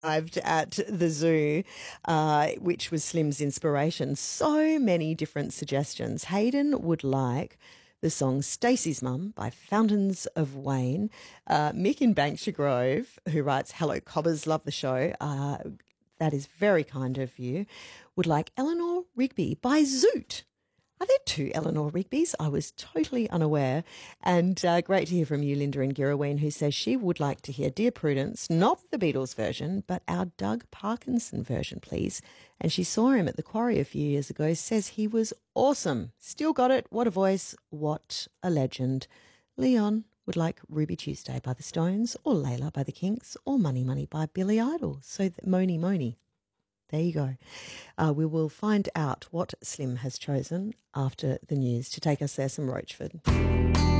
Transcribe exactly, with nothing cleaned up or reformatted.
arrived at the zoo, uh, which was Slim's inspiration. So many different suggestions. Hayden would like the song Stacey's Mum by Fountains of Wayne. Uh, Mick in Banksia Grove, who writes, hello, Cobbers, love the show. Uh, that is very kind of you. Would like Eleanor Rigby by Zoot. Are there two Eleanor Rigbys? I was totally unaware. And uh, great to hear from you, Linda in Girraween, who says she would like to hear Dear Prudence, not the Beatles version, but our Doug Parkinson version, please. And she saw him at the Quarry a few years ago, says he was awesome. Still got it. What a voice. What a legend. Leon would like Ruby Tuesday by the Stones, or Layla by the Kinks, or Money Money by Billy Idol. So that Moni Moni. There you go. Uh, we will find out what Slim has chosen after the news. To take us there, some Roachford.